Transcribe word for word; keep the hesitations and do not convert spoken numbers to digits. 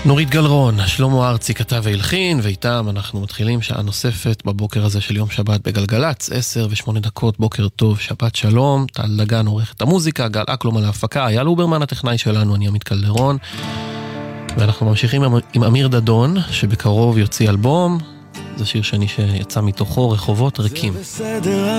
נורית גלרון, שלמה ארצי כתב והלחין, ואיתם אנחנו מתחילים שעה נוספת בבוקר הזה של יום שבת בגלגלץ, עשר ושמונה דקות, בוקר טוב, שבת שלום, טל דגן עורך את המוזיקה, גל אקלום על ההפקה, אייל אוברמן הטכנאי שלנו, אני עמית קלדרון, ואנחנו ממשיכים עם אמיר דדון, שבקרוב יוציא אלבום, זה שיר שני שיצא מתוכו, רחובות ריקים.